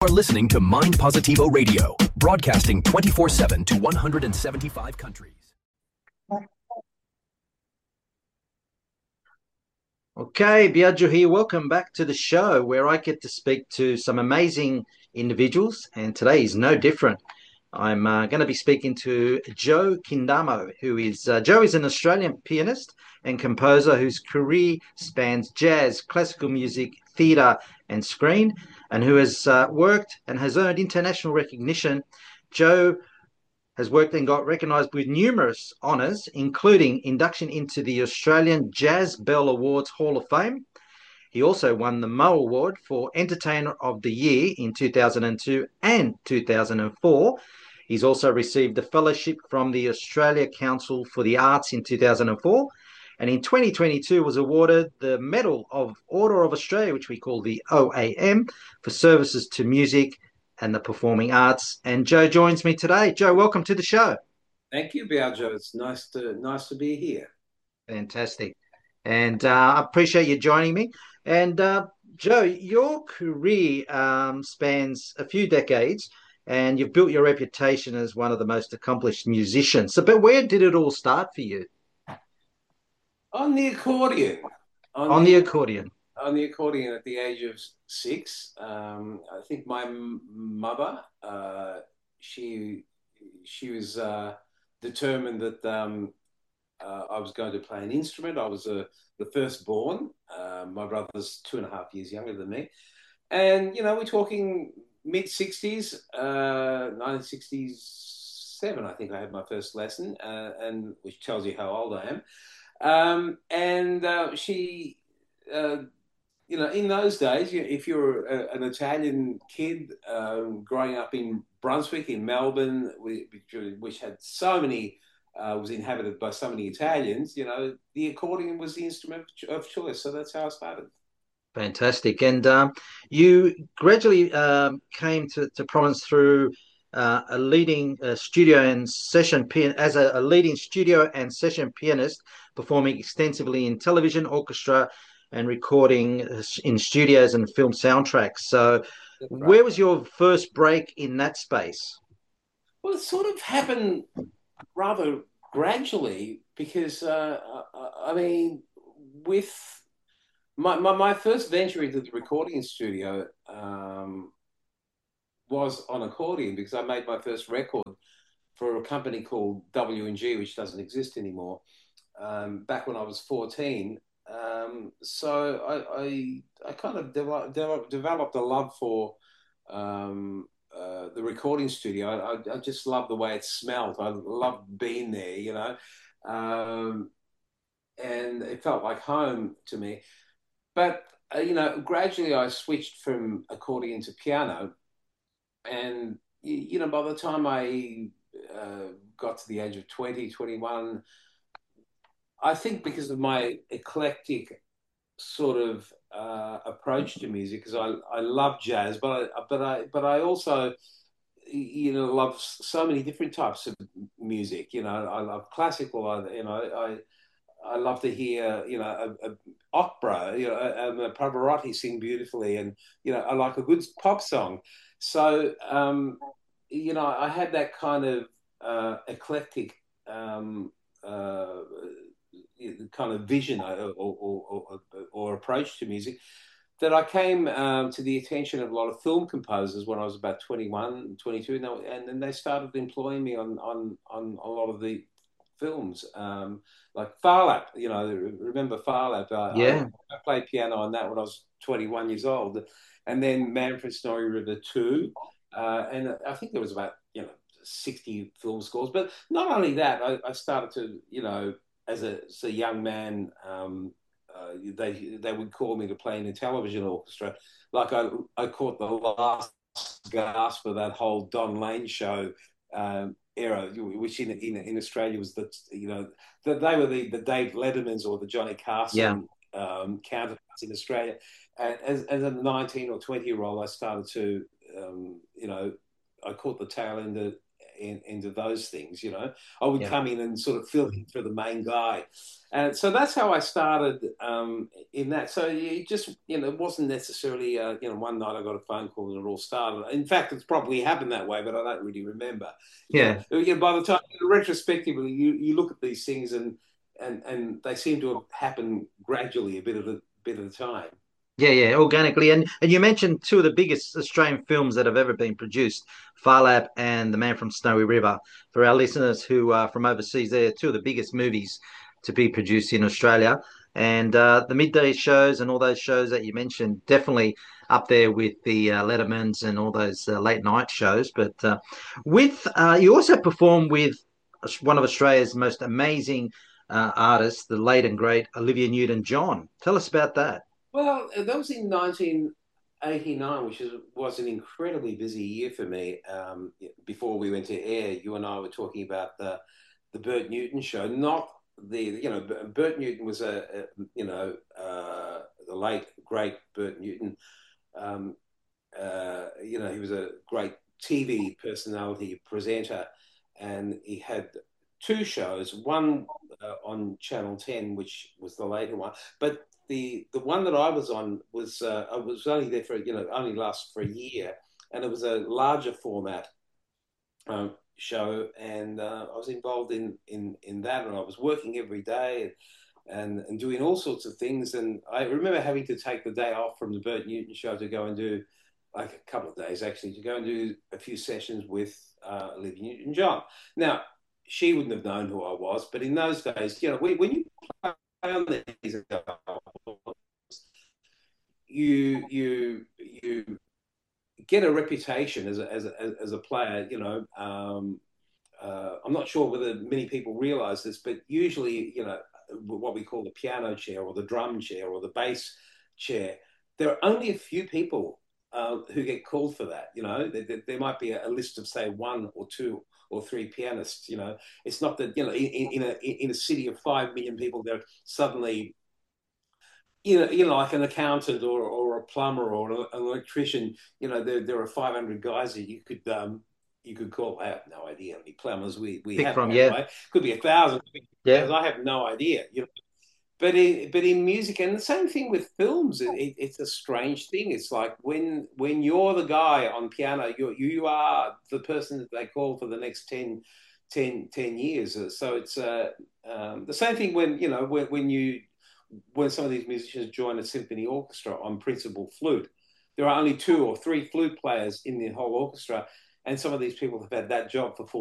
are listening to Mind Positivo Radio, broadcasting 24/7 to 175 countries. Okay, Biagio here. Welcome back to the show where I get to speak to some amazing individuals, and today is no different. I'm going to be speaking to Joe Kindamo, Joe is an Australian pianist and composer whose career spans jazz, classical music, theatre, and screen, and who has worked and has earned international recognition. Joe has worked and got recognised with numerous honours, including induction into the Australian Jazz Bell Awards Hall of Fame. He also won the Mo Award for Entertainer of the Year in 2002 and 2004. He's also received a fellowship from the Australia Council for the Arts in 2004, and in 2022 was awarded the Medal of Order of Australia, which we call the OAM, for services to music and the performing arts. And Joe joins me today. Joe, welcome to the show. Thank you, Biagio. It's nice to be here. Fantastic. And I appreciate you joining me. And Joe, your career spans a few decades, and you've built your reputation as one of the most accomplished musicians. But where did it all start for you? On the accordion. On the accordion. On the accordion at the age of 6. I think my mother, she was determined that I was going to play an instrument. I was the firstborn. My brother's 2.5 years younger than me. And, we're talking mid-60s, 1967, I think I had my first lesson, and which tells you how old I am. She... in those days, if you're an Italian kid growing up in Brunswick, in Melbourne, which had so many, was inhabited by so many Italians, the accordion was the instrument of choice. So that's how I started. Fantastic. And you gradually came to prominence through a leading studio and session as a leading studio and session pianist, performing extensively in television, orchestra, and recording in studios and film soundtracks. So where was your first break in that space? Well, it sort of happened rather gradually because, with my first venture into the recording studio was on accordion, because I made my first record for a company called W&G, which doesn't exist anymore, back when I was 14. So I kind of developed a love for the recording studio. I just loved the way it smelled. I loved being there, and it felt like home to me. But gradually I switched from accordion to piano, and by the time I got to the age of 20, 21. I think because of my eclectic sort of approach to music, because I love jazz, but I also love so many different types of music. I love classical. I love to hear a opera. Pavarotti sing beautifully, and I like a good pop song. So I had that kind of eclectic kind of vision or approach to music, that I came to the attention of a lot of film composers when I was about 21, 22, and then they started employing me on a lot of the films, like Phar Lap. Remember Phar Lap? Yeah. I played piano on that when I was 21 years old, and then Manfred Snorri River 2, and I think there was about 60 film scores. But not only that, I started to as a young man, they would call me to play in a television orchestra. Like I caught the last gasp for that whole Don Lane show era, which in Australia was that they were the Dave Lettermans or the Johnny Carson counterparts in Australia. And as a 19 or 20-year-old, I started to I caught the tail end into those things. You know, I would Yeah. come in and sort of fill in for the main guy, and so that's how I started in that. So you just, you know, it wasn't necessarily you know, one night I got a phone call and it all started. In fact, it's probably happened that way, but I don't really remember. Yeah. You know, by the time retrospectively, you look at these things and they seem to have happened gradually, a bit at a time. Yeah, yeah, organically. And you mentioned two of the biggest Australian films that have ever been produced, Phar Lap and The Man from Snowy River. For our listeners who are from overseas, they're two of the biggest movies to be produced in Australia. And the midday shows and all those shows that you mentioned, definitely up there with the Lettermans and all those late night shows. But with you also perform with one of Australia's most amazing artists, the late and great Olivia Newton-John. Tell us about that. Well, that was in 1989, which was an incredibly busy year for me. Before we went to air, you and I were talking about the Bert Newton show, not the, you know, Bert Newton was the late great Bert Newton. Um, you know, he was a great TV personality, presenter, and he had two shows. One on Channel 10, which was the later one, but the one that I was on was I was only there for, you know, only lasted for a year, and it was a larger format show, and I was involved in that, and I was working every day and doing all sorts of things. And I remember having to take the day off from the Bert Newton show to go and do, like, a couple of days actually, to go and do a few sessions with Olivia Newton-John. Now, she wouldn't have known who I was, but in those days, you know, when you play on these albums, you get a reputation as a player. You know, I'm not sure whether many people realize this, but usually, you know, what we call the piano chair or the drum chair or the bass chair, there are only a few people who get called for that. You know, there might be a list of, say, one or two or three pianists. You know, it's not that, you know, in a city of 5 million people, there suddenly, you know, like an accountant or a plumber or an electrician. You know, there are 500 guys that you could call. I have no idea how many plumbers we Pick have, from, by the yeah, way. Could be 1,000. yeah, I have no idea. You know, but in music, and the same thing with films, it's a strange thing. It's like when you're the guy on piano, you are the person that they call for the next 10 years. So it's the same thing when, you know, when some of these musicians join a symphony orchestra on principal flute. There are only two or three flute players in the whole orchestra, and some of these people have had that job for